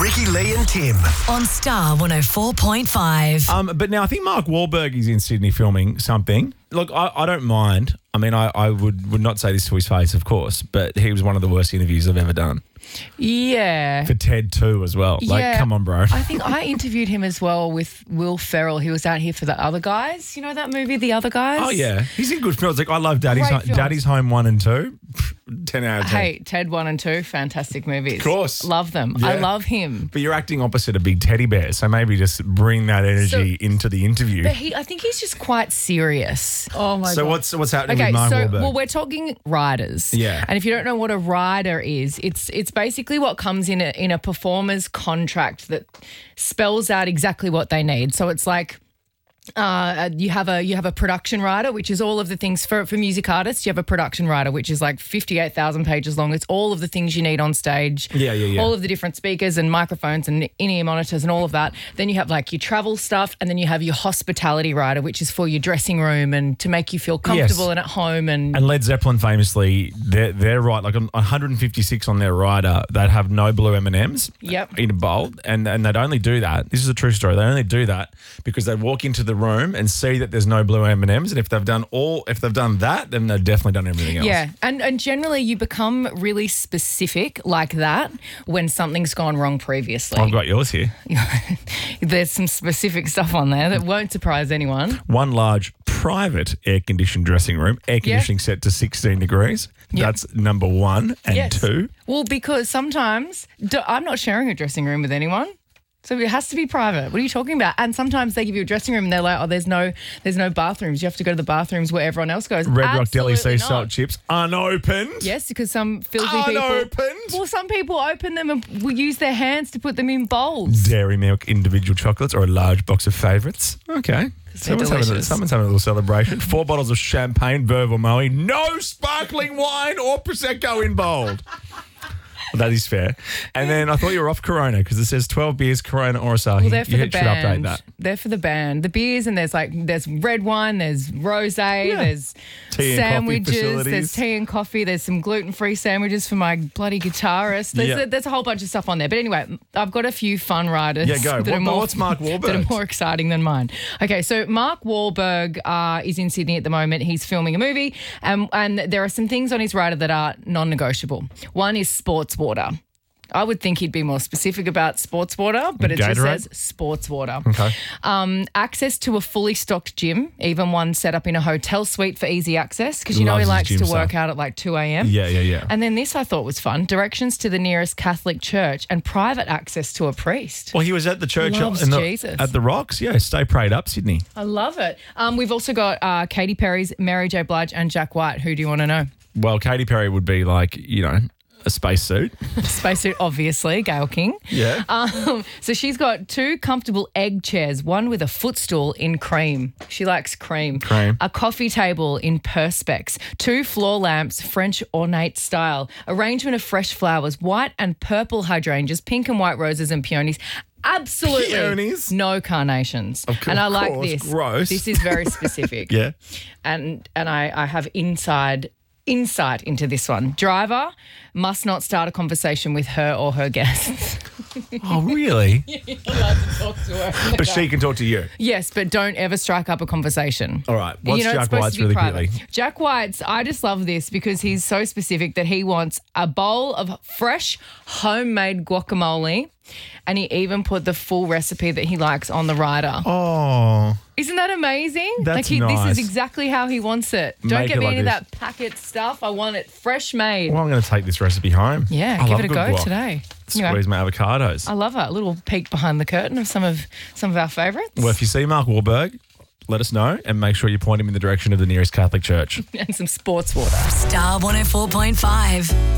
Ricky, Lee and Tim. On Star 104.5. But now I think Mark Wahlberg is in Sydney filming something. Look, I don't mind. I mean, I would not say this to his face, of course, but he was one of the worst interviews I've ever done. Yeah. For Ted too as well. Like, come on, bro. I think I interviewed him as well with Will Ferrell. He was out here for The Other Guys. You know that movie, The Other Guys? Oh, yeah. He's in good films. Like, I love Daddy's Great films. Home 1 and 2. 10 out of 10. Hey, Ted 1 and 2, fantastic movies. Of course. Love them. Yeah. I love him. But you're acting opposite a big teddy bear, so maybe just bring that energy into the interview. But I think he's just quite serious. Oh, my God. So what's happening with Mark Wahlberg? Well, we're talking riders. Yeah. And if you don't know what a rider is, it's basically what comes in a performer's contract that spells out exactly what they need. So it's like you have a production rider, which is all of the things for music artists. You have a production rider, which is like 58,000 pages long. It's all of the things you need on stage. Yeah. All of the different speakers and microphones and in-ear monitors and all of that. Then you have like your travel stuff, and then you have your hospitality rider, which is for your dressing room and to make you feel comfortable and at home. And Led Zeppelin famously, they're right, like 156 on their rider that have no blue M&Ms in a bowl, and they'd only do that. This is a true story. They only do that because they walk into the room and see that there's no blue M&Ms, and if they've done that, then they've definitely done everything else. Yeah, and generally you become really specific like that when something's gone wrong previously. I've got yours here. There's some specific stuff on there that won't surprise anyone. One large private air-conditioned dressing room, air conditioning set to 16 degrees. Yep. That's number one and two. Well, because sometimes I'm not sharing a dressing room with anyone. So it has to be private. What are you talking about? And sometimes they give you a dressing room and they're like, oh, there's no bathrooms. You have to go to the bathrooms where everyone else goes. Red Rock Deli sea Absolutely salt not. chips unopened. Yes, because some filthy Unopened. people. Well, some people open them and will use their hands to put them in bowls. Dairy milk individual chocolates or a large box of favourites. Okay. Someone's having a little celebration. 4 bottles of champagne, Veuve or Moët. No sparkling wine or Prosecco in bold. Well, that is fair. And then I thought you were off Corona because it says 12 beers, Corona or Asahi. Well, they're for the band. Should update that. They're for the band. The beers, and there's red wine, there's rosé, there's tea sandwiches, and coffee there's tea and coffee, there's some gluten-free sandwiches for my bloody guitarist. There's a whole bunch of stuff on there. But anyway, I've got a few fun riders. Yeah, go. What's Mark Wahlberg? That are more exciting than mine. Okay, so Mark Wahlberg is in Sydney at the moment. He's filming a movie, and there are some things on his rider that are non-negotiable. One is sports water. I would think he'd be more specific about sports water, but it just says sports water. Okay. Access to a fully stocked gym, even one set up in a hotel suite for easy access, because you know he Loves his likes to gym work stuff. out at like 2 a.m. Yeah. And then this I thought was fun, directions to the nearest Catholic church and private access to a priest. Well, he was at the church Loves Jesus. at the Rocks. Yeah, stay prayed up, Sydney. I love it. We've also got Katy Perry's Mary J. Blige and Jack White. Who do you want to know? Well, Katy Perry would be like, a spacesuit. Spacesuit, obviously, Gayle King. Yeah. So she's got 2 comfortable egg chairs, one with a footstool in cream. She likes cream. A coffee table in perspex, 2 floor lamps, French ornate style, arrangement of fresh flowers, white and purple hydrangeas, pink and white roses and peonies. Absolutely Peonies? no carnations. And I like this. Gross. This is very specific. Yeah. And I have insight into this one. Driver must not start a conversation with her or her guests. Oh, really? You're allowed to talk to her. But she can talk to you. Yes, but don't ever strike up a conversation. All right. What's it's Jack supposed White's to be really private. quickly? Jack White's, I just love this because he's so specific that he wants a bowl of fresh homemade guacamole, and he even put the full recipe that he likes on the rider. Oh. Isn't that amazing? That's This nice. is exactly how he wants it. Don't Make get it me like any of this. that packet stuff. I want it fresh made. Well, I'm going to take this recipe home. Yeah, I give love it a good go guac. today. Squeeze my avocados. I love it. A little peek behind the curtain of some of our favourites. Well, if you see Mark Wahlberg, let us know and make sure you point him in the direction of the nearest Catholic church. And some sports water. Star 104.5.